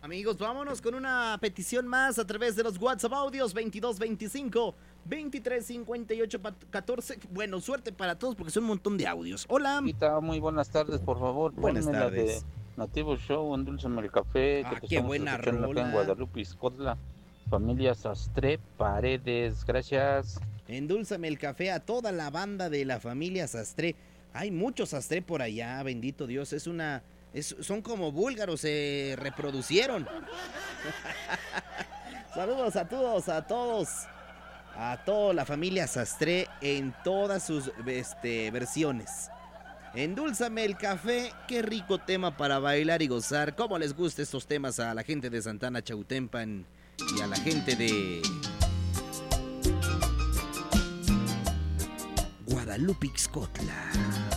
Amigos, vámonos con una petición más a través de los WhatsApp audios 2225 2358 14. Bueno, suerte para todos porque son un montón de audios. Hola. Muy buenas tardes, por favor. Buenas Ponme la de tardes. Nativo Show, Endulzame el Café, que te Qué estamos buena escuchando acá en rola. Guadalupe, Izcotla. Familia Sastre Paredes, gracias. Endúlzame el café a toda la banda de la familia Sastre. Hay muchos Sastre por allá, bendito Dios. Son como búlgaros, se reproducieron. Saludos a todos, a toda la familia Sastre en todas sus versiones. Endúlzame el café, qué rico tema para bailar y gozar. ¿Cómo les gustan estos temas a la gente de Santana Chautempan y a la gente de Guadalupe, Ixcotla?